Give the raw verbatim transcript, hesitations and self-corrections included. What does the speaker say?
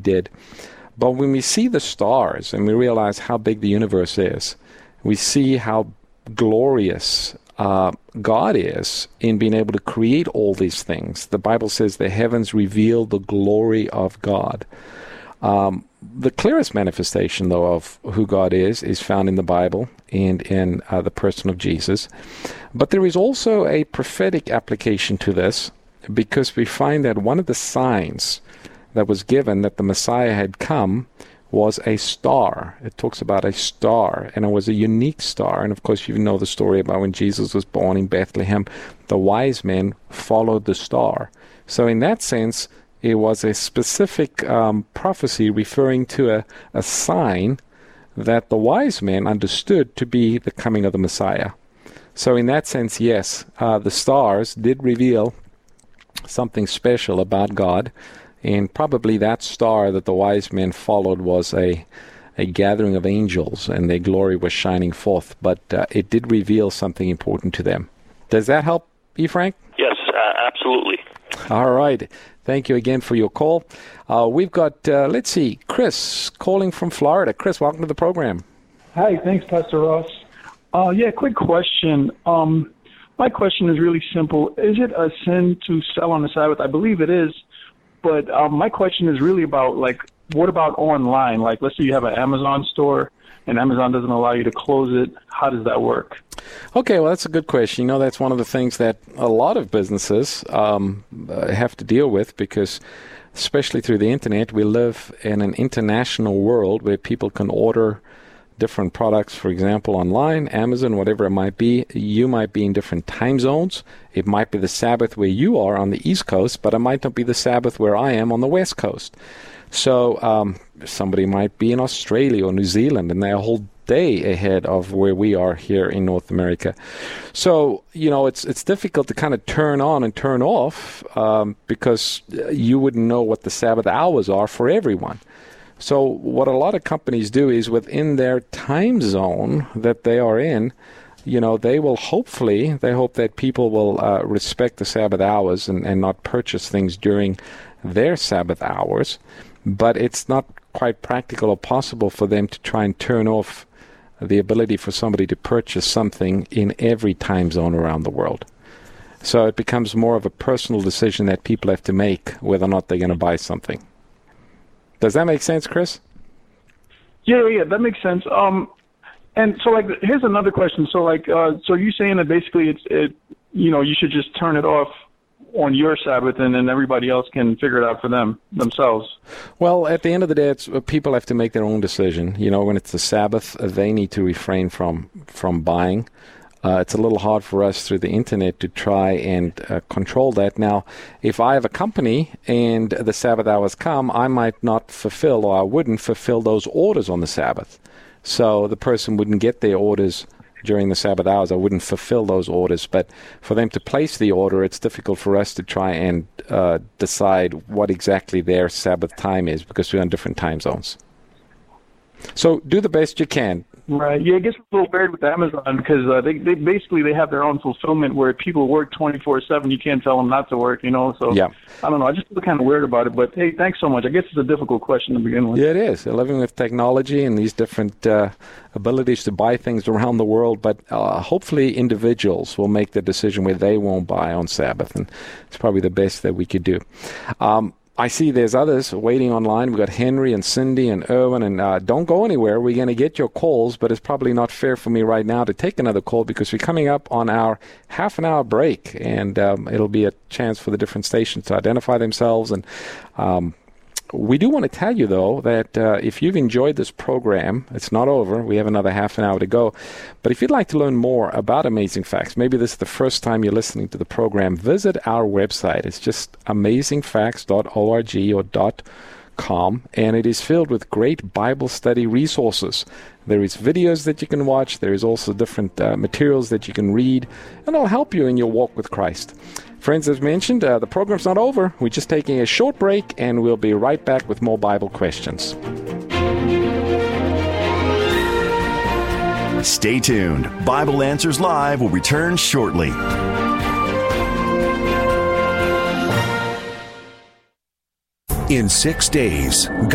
did. But when we see the stars and we realize how big the universe is, we see how glorious uh, God is in being able to create all these things. The Bible says the heavens reveal the glory of God. Um, the clearest manifestation, though, of who God is, is found in the Bible and in uh, the person of Jesus. But there is also a prophetic application to this, because we find that one of the signs that was given that the Messiah had come was a star. It talks about a star, and it was a unique star. And of course, you know the story about when Jesus was born in Bethlehem, the wise men followed the star. So in that sense, it was a specific um, prophecy referring to a, a sign that the wise men understood to be the coming of the Messiah. So in that sense, yes, uh, the stars did reveal something special about God. And probably that star that the wise men followed was a a gathering of angels, and their glory was shining forth. But uh, it did reveal something important to them. Does that help you, Frank? Yes, uh, absolutely. All right. Thank you again for your call. Uh, we've got, uh, let's see, Chris calling from Florida. Chris, welcome to the program. Hi, thanks, Pastor Ross. Uh, yeah, quick question. Um, my question is really simple. Is it a sin to sell on the Sabbath? I believe it is. But um, my question is really about, like, what about online? Like, let's say you have an Amazon store and Amazon doesn't allow you to close it. How does that work? Okay, well, that's a good question. You know, that's one of the things that a lot of businesses um, uh, have to deal with, because especially through the internet, we live in an international world where people can order different products, for example, online, Amazon, whatever it might be. You might be in different time zones. It might be the Sabbath where you are on the East Coast, but it might not be the Sabbath where I am on the West Coast. So um, somebody might be in Australia or New Zealand, and they're a whole day ahead of where we are here in North America. So, you know, it's it's difficult to kind of turn on and turn off um, because you wouldn't know what the Sabbath hours are for everyone. So what a lot of companies do is within their time zone that they are in, you know, they will hopefully, they hope that people will uh, respect the Sabbath hours and, and not purchase things during their Sabbath hours. But it's not quite practical or possible for them to try and turn off the ability for somebody to purchase something in every time zone around the world. So it becomes more of a personal decision that people have to make whether or not they're going to buy something. Does that make sense, Chris? Yeah, yeah, that makes sense. Um, and so, like, here's another question. So, like, uh, so you're saying that basically it's, it, you know, you should just turn it off on your Sabbath, and then everybody else can figure it out for them themselves. Well, at the end of the day, it's, uh, people have to make their own decision. You know, when it's the Sabbath, uh, they need to refrain from from buying. Uh, it's a little hard for us through the internet to try and uh, control that. Now, if I have a company and the Sabbath hours come, I might not fulfill, or I wouldn't fulfill those orders on the Sabbath. So the person wouldn't get their orders during the Sabbath hours. I wouldn't fulfill those orders. But for them to place the order, it's difficult for us to try and uh, decide what exactly their Sabbath time is, because we're on different time zones. So do the best you can. Right. Yeah, it gets a little weird with Amazon because uh, they, they basically they have their own fulfillment where people work twenty-four seven. You can't tell them not to work, you know. So yeah. I don't know. I just feel kind of weird about it. But, hey, thanks so much. I guess it's a difficult question to begin with. Yeah, it is. They're living with technology and these different uh, abilities to buy things around the world. But uh, hopefully individuals will make the decision where they won't buy on Sabbath. And it's probably the best that we could do. Um I see there's others waiting online. We've got Henry and Cindy and Erwin. And uh, don't go anywhere. We're going to get your calls, but it's probably not fair for me right now to take another call because we're coming up on our half an hour break. And um, it'll be a chance for the different stations to identify themselves. And um, we do want to tell you, though, that uh, if you've enjoyed this program, it's not over. We have another half an hour to go. But if you'd like to learn more about Amazing Facts, maybe this is the first time you're listening to the program, visit our website. It's just amazing facts dot org or .com, and it is filled with great Bible study resources. There is videos that you can watch. There is also different uh, materials that you can read, and it'll help you in your walk with Christ. Friends, as mentioned, uh, the program's not over. We're just taking a short break, and we'll be right back with more Bible questions. Stay tuned. Bible Answers Live will return shortly. In six days,